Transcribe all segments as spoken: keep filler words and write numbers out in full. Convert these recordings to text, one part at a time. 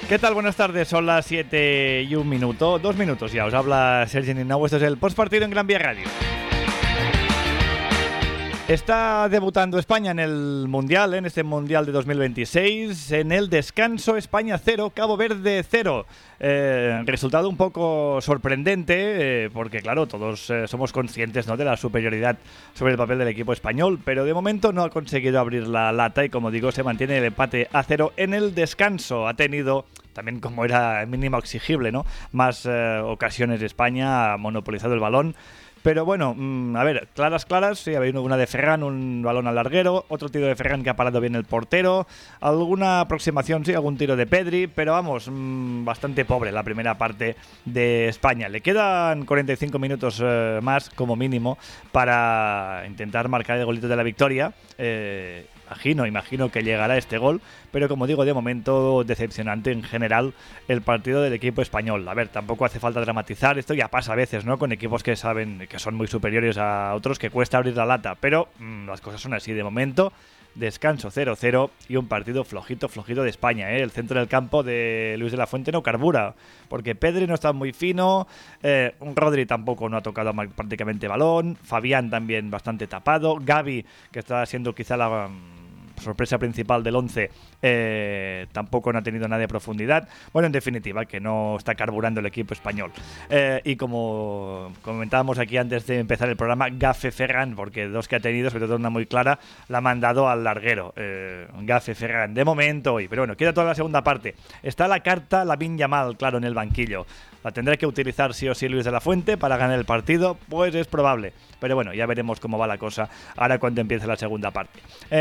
¿Qué tal? Buenas tardes, son las siete y un minuto, dos minutos ya, os habla Sergi Ninau, esto es el postpartido en Gran Vía Radio. Está debutando España en el Mundial, en este Mundial de dos mil veintiséis, en el descanso España cero, Cabo Verde cero. Eh, resultado un poco sorprendente, eh, porque claro, todos eh, somos conscientes, ¿no?, de la superioridad sobre el papel del equipo español, pero de momento no ha conseguido abrir la lata y, como digo, se mantiene el empate a cero en el descanso. Ha tenido, también como era mínimo exigible, ¿no?, más eh, ocasiones de España, ha monopolizado el balón. Pero bueno, mmm, a ver, claras, claras, sí, ha habido una de Ferran, un balón al larguero, otro tiro de Ferran que ha parado bien el portero, alguna aproximación, sí, algún tiro de Pedri, pero vamos, mmm, bastante pobre la primera parte de España. Le quedan cuarenta y cinco minutos eh, más, como mínimo, para intentar marcar el golito de la victoria. Eh, imagino, imagino que llegará este gol, pero como digo, de momento decepcionante en general el partido del equipo español. A ver, tampoco hace falta dramatizar, esto ya pasa a veces, ¿no?, con equipos que saben que son muy superiores a otros, que cuesta abrir la lata, pero mmm, las cosas son así de momento. Descanso cero cero y un partido flojito, flojito de España, ¿eh? El centro del campo de Luis de la Fuente no carbura, porque Pedri no está muy fino, eh, Rodri tampoco no ha tocado prácticamente balón, Fabián también bastante tapado, Gavi, que está siendo quizá la sorpresa principal del once, eh, tampoco no ha tenido nada de profundidad. Bueno, en definitiva, que no está carburando el equipo español. Eh, y como comentábamos aquí antes de empezar el programa, Gafe Ferran, porque dos que ha tenido, sobre todo una muy clara, la ha mandado al larguero. Eh, Gafe Ferran, de momento hoy. Pero bueno, queda toda la segunda parte. Está la carta Lamine Yamal, claro, en el banquillo. La tendrá que utilizar sí o sí Luis de la Fuente para ganar el partido, pues es probable. Pero bueno, ya veremos cómo va la cosa ahora cuando empiece la segunda parte.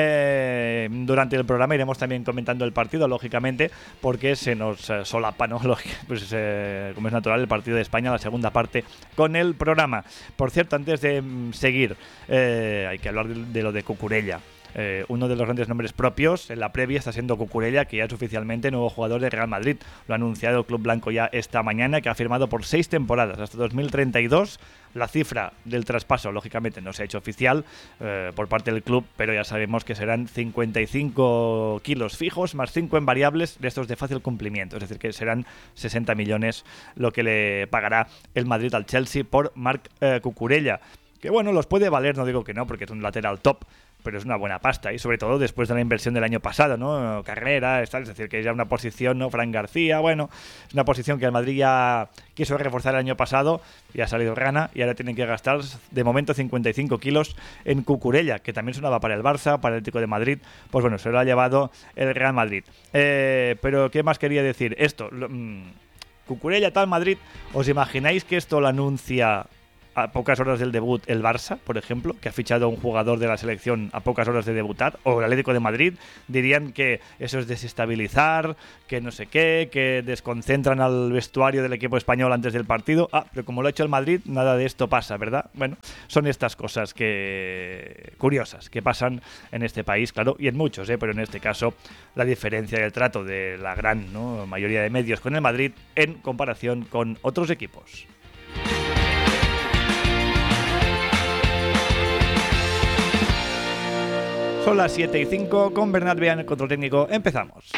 Eh, durante el programa iremos también comentando el partido, lógicamente, porque se nos eh, solapa, ¿no? Pues eh, como es natural, el partido de España, la segunda parte, con el programa. Por cierto, antes de mm, seguir, eh, hay que hablar de, de lo de Cucurella. Eh, uno de los grandes nombres propios en la previa está siendo Cucurella, que ya es oficialmente nuevo jugador de Real Madrid. Lo ha anunciado el Club Blanco ya esta mañana, que ha firmado por seis temporadas hasta dos mil treinta y dos. La cifra del traspaso, lógicamente, no se ha hecho oficial eh, por parte del club, pero ya sabemos que serán cincuenta y cinco kilos fijos más cinco en variables de estos de fácil cumplimiento. Es decir, que serán sesenta millones lo que le pagará el Madrid al Chelsea por Marc eh, Cucurella. Que bueno, los puede valer, no digo que no, porque es un lateral top, pero es una buena pasta, y sobre todo después de la inversión del año pasado, ¿no? Carrera, es decir, que es ya una posición, ¿no? Fran García, bueno, es una posición que el Madrid ya quiso reforzar el año pasado y ha salido rana, y ahora tienen que gastar de momento cincuenta y cinco kilos en Cucurella, que también sonaba para el Barça, para el Atlético de Madrid, pues bueno, se lo ha llevado el Real Madrid. Eh, pero, ¿qué más quería decir? Esto, lo, mmm, Cucurella tal Madrid, ¿os imagináis que esto lo anuncia a pocas horas del debut el Barça, por ejemplo, que ha fichado a un jugador de la selección a pocas horas de debutar, o el Atlético de Madrid? Dirían que eso es desestabilizar, que no sé qué, que desconcentran al vestuario del equipo español antes del partido. Ah, pero como lo ha hecho el Madrid, nada de esto pasa, ¿verdad? Bueno, son estas cosas que curiosas que pasan en este país, claro, y en muchos, ¿eh? Pero en este caso la diferencia del trato de la gran, ¿no?, mayoría de medios con el Madrid en comparación con otros equipos. Son las siete y cinco, con Bernat Bea en el control técnico. Empezamos.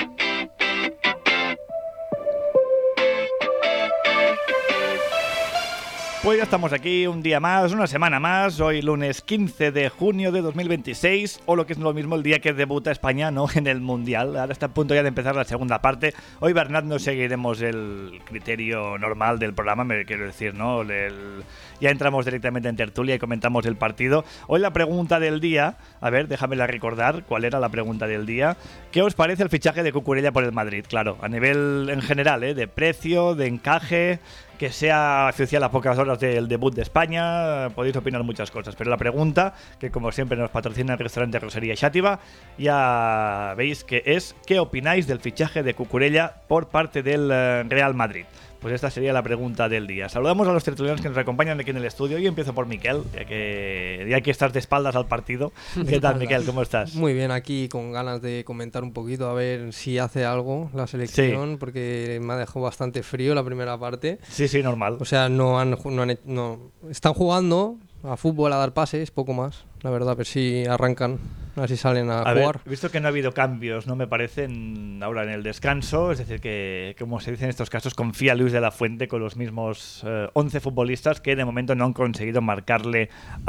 Pues ya estamos aquí un día más, una semana más, hoy lunes quince de junio de dos mil veintiséis, o lo que es lo mismo, el día que debuta España, ¿no?, en el Mundial. Ahora está a punto ya de empezar la segunda parte. Hoy, Bernat, no seguiremos el criterio normal del programa, me quiero decir, ¿no? El... Ya entramos directamente en tertulia y comentamos el partido. Hoy la pregunta del día, a ver, déjamela recordar, ¿cuál era la pregunta del día? ¿Qué os parece el fichaje de Cucurella por el Madrid? Claro, a nivel en general, ¿eh?, de precio, de encaje, que sea oficial a pocas horas del debut de España, podéis opinar muchas cosas, pero la pregunta, que como siempre nos patrocina el restaurante Rosería Xàtiva, ya veis que es: ¿qué opináis del fichaje de Cucurella por parte del Real Madrid? Pues esta sería la pregunta del día. Saludamos a los tertulianos que nos acompañan aquí en el estudio. Y empiezo por Miquel, ya que, ya que estás de espaldas al partido. ¿Qué tal, Miquel? ¿Cómo estás? Muy bien, aquí con ganas de comentar un poquito, a ver si hace algo la selección, sí, porque me ha dejado bastante frío la primera parte. Sí, sí, normal. O sea, no han, no han no, están jugando a fútbol, a dar pases, poco más. la verdad, a ver si arrancan, a ver si salen a, a jugar. Ver, visto que no ha habido cambios, no me parecen ahora en el descanso, es decir, que como se dice en estos casos, confía Luis de la Fuente con los mismos eh, once futbolistas que de momento no han conseguido marcarle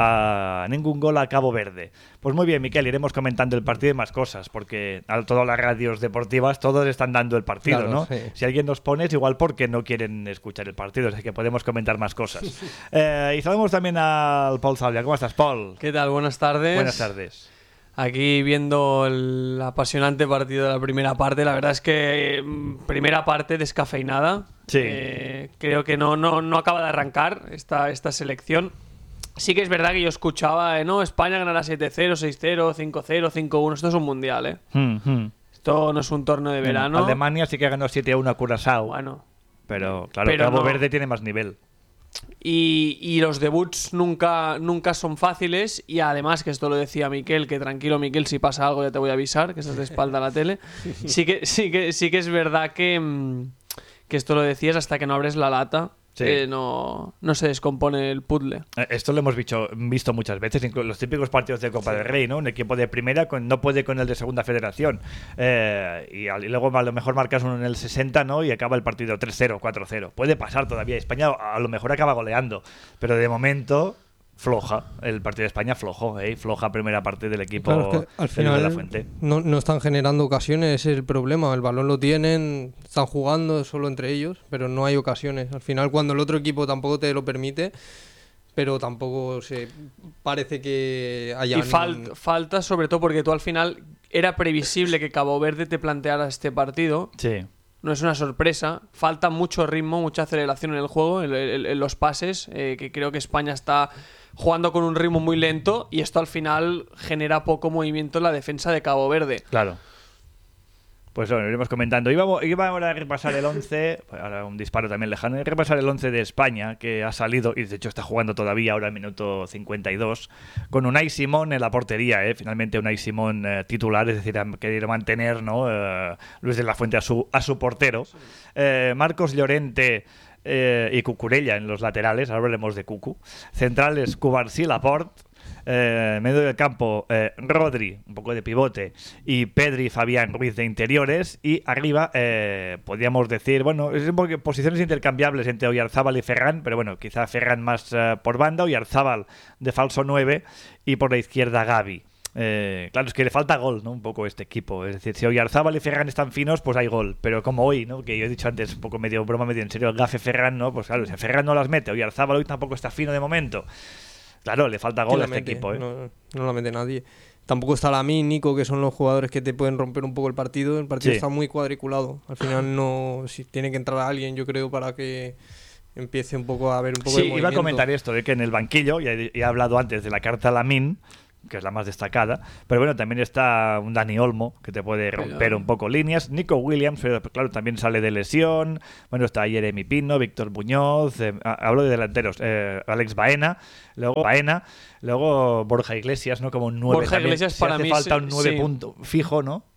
a ningún gol a Cabo Verde. Pues muy bien, Miquel, iremos comentando el partido y más cosas, porque a todas las radios deportivas todos están dando el partido, claro, ¿no? Sí. Si alguien nos pone es igual porque no quieren escuchar el partido, así que podemos comentar más cosas. eh, y saludamos también al Paul Salvia. ¿Cómo estás, Paul? ¿Qué tal? Buenas tardes. Buenas tardes. Aquí viendo el apasionante partido de la primera parte, la verdad es que primera parte descafeinada. Sí. Eh, creo que no, no, no acaba de arrancar esta, esta selección. Sí que es verdad que yo escuchaba, eh, no, España ganará siete cero, seis cero, cinco cero, cinco uno. Esto es un mundial, ¿eh? Mm-hmm. Esto no es un torneo de verano. Alemania sí que ganó siete a uno a Curazao. Bueno. Pero claro, pero Cabo no. Verde tiene más nivel. Y, y los debuts nunca, nunca son fáciles. Y además, que esto lo decía Miquel, que tranquilo, Miquel, si pasa algo ya te voy a avisar, que estás de espalda a la tele. Sí que, sí que, sí que es verdad que, que esto lo decías hasta que no abres la lata. Sí. Eh, no, no se descompone el puzzle. Esto lo hemos visto, visto muchas veces, incluso los típicos partidos de Copa del Rey, ¿no? Un equipo de primera con, no puede con el de segunda federación. Eh, y, y luego a lo mejor marcas uno en el sesenta, ¿no? Y acaba el partido tres cero, cuatro cero. Puede pasar todavía. España a lo mejor acaba goleando. Pero de momento, floja. El partido de España flojo, ¿eh? Floja primera parte del equipo claro, es que al final de la Fuente. No, no están generando ocasiones, ese es el problema. El balón lo tienen, están jugando solo entre ellos, pero no hay ocasiones. Al final, cuando el otro equipo tampoco te lo permite, pero tampoco se parece que haya... Y fal- falta sobre todo porque tú al final era previsible que Cabo Verde te planteara este partido. Sí. No es una sorpresa. Falta mucho ritmo, mucha aceleración en el juego, en, en, en los pases, eh, que creo que España está jugando con un ritmo muy lento y esto al final genera poco movimiento en la defensa de Cabo Verde. Claro. Pues bueno, iremos comentando. Iba, iba ahora a repasar el once, ahora un disparo también lejano, a repasar el once de España, que ha salido, y de hecho está jugando todavía ahora en minuto cincuenta y dos, con Unai Simón en la portería, ¿eh? Finalmente Unai Simón eh, titular, es decir, ha querido mantener, ¿no? Eh, Luis de la Fuente a su, a su portero. Eh, Marcos Llorente eh, y Cucurella en los laterales, ahora hablaremos de Cucu. Centrales, Cubarsí, Laporte. Eh, medio del campo, eh, Rodri, un poco de pivote, y Pedri, Fabián Ruiz de interiores, y arriba eh, podríamos decir, bueno, es un poco posiciones intercambiables entre Oyarzábal y Ferran, pero bueno, quizá Ferran más eh, por banda, Oyarzábal de falso nueve, y por la izquierda Gavi. Eh, claro, es que le falta gol, ¿no? Un poco este equipo. Es decir, si Oyarzábal y Ferran están finos, pues hay gol. Pero como hoy, ¿no? Que yo he dicho antes, un poco medio broma, medio en serio, el gafe Ferran, ¿no? Pues claro, si Ferran no las mete, Oyarzábal hoy tampoco está fino de momento. Claro, le falta gol a este equipo, ¿eh? No, no la mete nadie. Tampoco está Lamine, Nico, que son los jugadores que te pueden romper un poco el partido. El partido sí. está muy cuadriculado. Al final no, si tiene que entrar alguien, yo creo, para que empiece un poco a haber un poco sí, de movimiento. Iba a comentar esto, de que en el banquillo, ya he, he hablado antes de la carta Lamine, que es la más destacada, pero bueno, también está un Dani Olmo, que te puede romper pero... un poco líneas, Nico Williams, pero claro, también sale de lesión, bueno, está Jeremy Pino, Víctor Muñoz, eh, hablo de delanteros, eh, Alex Baena, luego Baena, luego Borja Iglesias, ¿no? Como un nueve Borja también. Iglesias si para hace mí falta un nueve sí. punto fijo, ¿no?